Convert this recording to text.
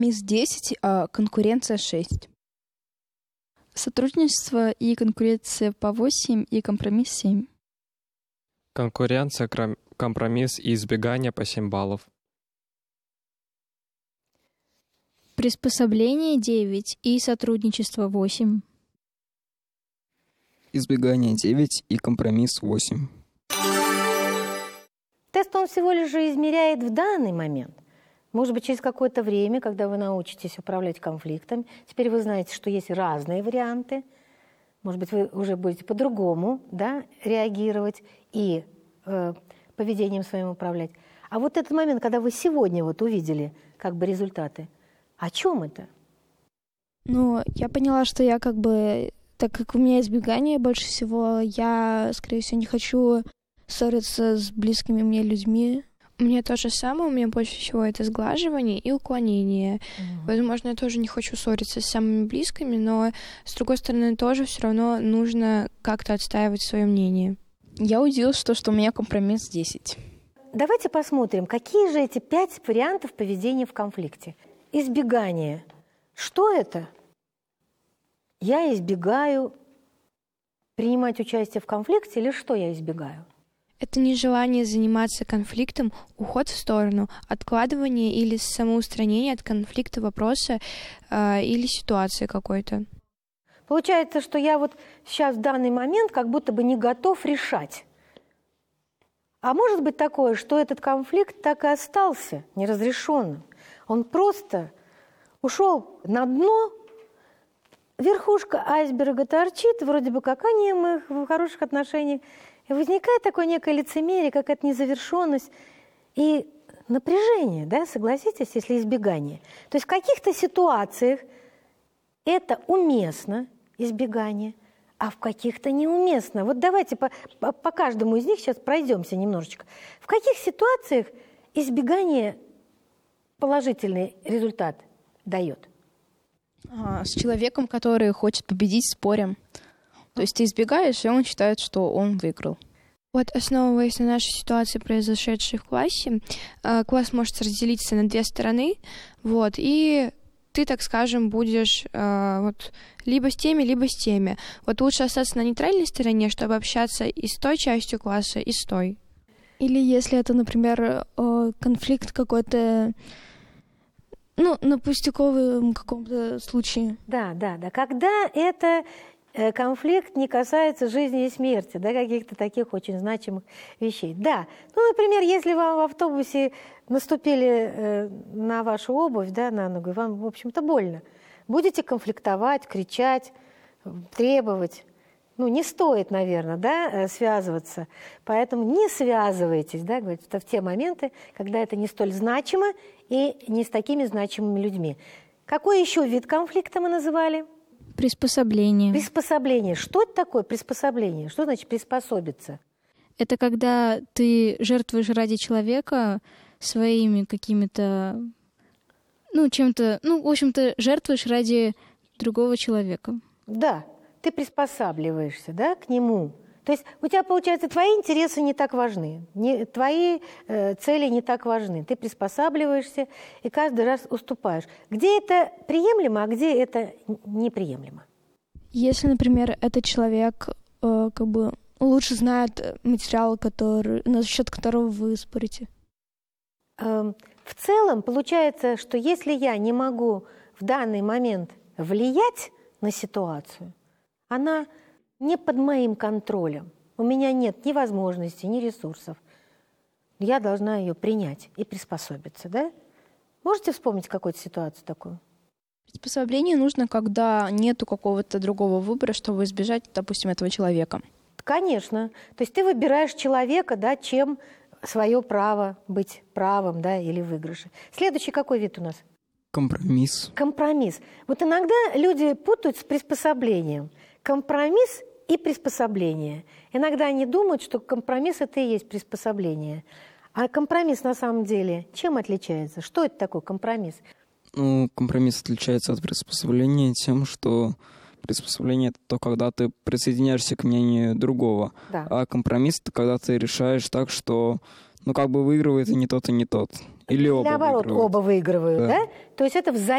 Компромисс 10, а конкуренция 6. Сотрудничество и конкуренция по 8 и компромисс 7. Конкуренция, компромисс и избегание по 7 баллов. Приспособление 9 и сотрудничество 8. Избегание 9 и компромисс 8. Тест он всего лишь же измеряет в данный момент. Может быть, через какое-то время, когда вы научитесь управлять конфликтом, теперь вы знаете, что есть разные варианты. Может быть, вы уже будете по-другому, да, реагировать и поведением своим управлять. А вот этот момент, когда вы сегодня вот увидели как бы результаты, о чем это? Ну, я поняла, что я так как у меня избегание больше всего, я, скорее всего, не хочу ссориться с близкими мне людьми. У меня то же самое, у меня больше всего это сглаживание и уклонение. Возможно, я тоже не хочу ссориться с самыми близкими, но, с другой стороны, тоже все равно нужно как-то отстаивать свое мнение. Я удивилась, что у меня компромисс 10. Давайте посмотрим, какие же эти 5 вариантов поведения в конфликте. Избегание. Что это? Я избегаю принимать участие в конфликте или что я избегаю? Это нежелание заниматься конфликтом, уход в сторону, откладывание или самоустранение от конфликта вопроса или ситуации какой-то. Получается, что я вот сейчас в данный момент как будто бы не готов решать. А может быть такое, что этот конфликт так и остался неразрешенным. Он просто ушел на дно, верхушка айсберга торчит, вроде бы как они мы в хороших отношениях. И возникает такое некое лицемерие, какая-то незавершенность и напряжение, да, согласитесь, если избегание. То есть в каких-то ситуациях это уместно, избегание, а в каких-то неуместно. Вот давайте по каждому из них сейчас пройдемся немножечко. В каких ситуациях избегание положительный результат дает? С человеком, который хочет победить в споре. То есть ты избегаешь, и он считает, что он выиграл. Вот, основываясь на нашей ситуации, произошедшей в классе, класс может разделиться на 2 стороны, вот, и ты, так скажем, будешь вот, либо с теми, либо с теми. Вот лучше остаться на нейтральной стороне, чтобы общаться и с той частью класса, и с той. Или если это, например, конфликт какой-то, ну, на пустяковом каком-то случае. Да. Когда это конфликт не касается жизни и смерти, да, каких-то таких очень значимых вещей. Да, ну, например, если вам в автобусе наступили на вашу обувь, да, на ногу, вам, в общем-то, больно. Будете конфликтовать, кричать, требовать. Ну, не стоит, наверное, да, связываться. Поэтому не связывайтесь, да, говорит, в те моменты, когда это не столь значимо и не с такими значимыми людьми. Какой еще вид конфликта мы называли? Приспособление. Приспособление. Что это такое приспособление? Что значит приспособиться? Это когда ты жертвуешь ради человека своими какими-то, ну, чем-то, ну, в общем-то, жертвуешь ради другого человека. Да, ты приспосабливаешься, да, к нему. То есть у тебя, получается, твои интересы не так важны, твои цели не так важны. Ты приспосабливаешься и каждый раз уступаешь. Где это приемлемо, а где это неприемлемо? Если, например, этот человек как бы лучше знает материал, насчет которого вы спорите. В целом, получается, что если я не могу в данный момент влиять на ситуацию, она не под моим контролем. У меня нет ни возможностей, ни ресурсов. Я должна ее принять и приспособиться, да? Можете вспомнить какую-то ситуацию такую? Приспособление нужно, когда нету какого-то другого выбора, чтобы избежать, допустим, этого человека. Конечно. То есть ты выбираешь человека, да, чем свое право быть правым, да, или в выигрыше. Следующий какой вид у нас? Компромисс. Компромисс. Вот иногда люди путают с приспособлением. Компромисс и приспособление. Иногда они думают, что компромисс – это и есть приспособление. А компромисс на самом деле чем отличается? Что это такое компромисс? Ну, компромисс отличается от приспособления тем, что приспособление – это то, когда ты присоединяешься к мнению другого. Да. А компромисс – это когда ты решаешь так, что, ну, как бы выигрывает и не тот, и не тот. Или оба Наоборот, выигрывают. оба выигрывают, да? То есть это